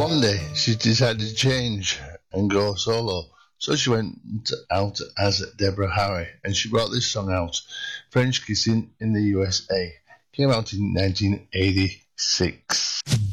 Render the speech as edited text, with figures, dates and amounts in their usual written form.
One day, she decided to change and go solo. So she went out as Deborah Harry, and she brought this song out, French Kissing in the USA. Came out in 1986.